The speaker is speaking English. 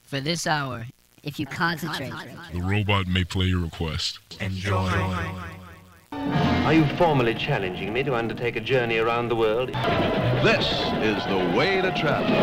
For this hour, if you concentrate, the robot may play your request. Enjoy. Are you formally challenging me to undertake a journey around the world? This is the way to travel.